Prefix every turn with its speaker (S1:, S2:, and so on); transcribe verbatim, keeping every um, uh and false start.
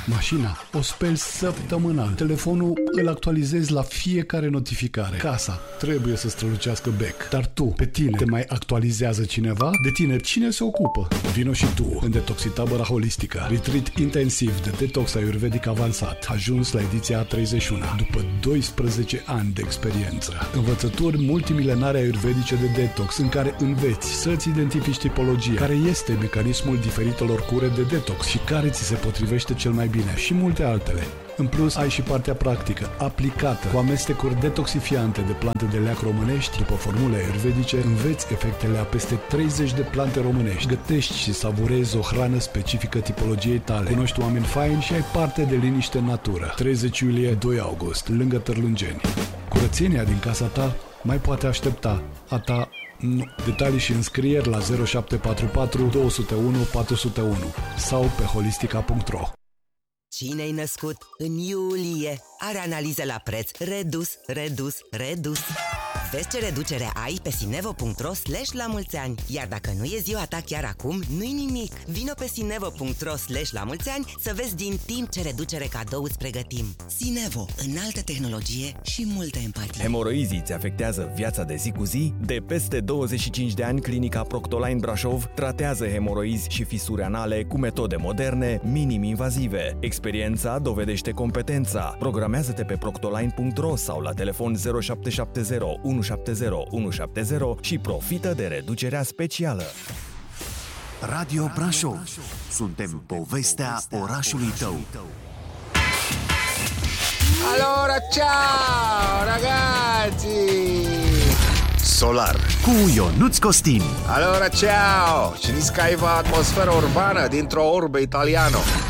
S1: Mașina o speli săptămânal. Telefonul îl actualizezi la fiecare notificare. Casa trebuie să strălucească bec. Dar tu, pe tine, te mai actualizează cineva? De tine, cine se ocupă? Vino și tu în Detoxitabăra Holistică. Retreat intensiv de detox ayurvedic avansat. Ajuns la ediția a treizeci și unu. După doisprezece ani de experiență. Învățături multimilenare ayurvedice de detox în care înveți să-ți identifici tipologia, care este mecanismul diferitelor cure de detox și care ți se potrivește cel mai bine și multe altele. În plus, ai și partea practică, aplicată, cu amestecuri detoxifiante de plante de leac românești, după formule ayurvedice, înveți efectele a peste treizeci de plante românești, gătești și savurezi o hrană specifică tipologiei tale, cunoști oameni faini și ai parte de liniște în natură. treizeci iulie, doi august, lângă Târlângeni. Curățenia din casa ta mai poate aștepta, a ta nu. Detalii și înscrieri la zero șapte patru patru doi zero unu patru zero unu sau pe holistica punct ro.
S2: Cine-ai născut în iulie are analize la preț redus, redus, redus. Vezi ce reducere ai pe sinevo punct ro slash la mulți ani. Iar dacă nu e ziua ta chiar acum, nu-i nimic. Vino pe sinevo punct ro slash la mulți ani să vezi din timp ce reducere cadou îți pregătim. Sinevo, înaltă tehnologie și multă empatie.
S3: Hemoroizii ți afectează viața de zi cu zi? De peste douăzeci și cinci de ani, clinica Proctoline Brașov tratează hemoroizi și fisuri anale cu metode moderne, minim-invazive. Experiența dovedește competența. Programează-te pe proctoline punct ro sau la telefon zero șapte șapte zero unu șapte zero unu șapte zero și profită de reducerea specială.
S4: Radio Brașov. Suntem povestea orașului tău.
S5: Allora, ciao ragazzi!
S4: Solar cu Ionuț Costin.
S5: Allora, ciao! Știți că ai atmosferă urbană dintr-o urbă italiană.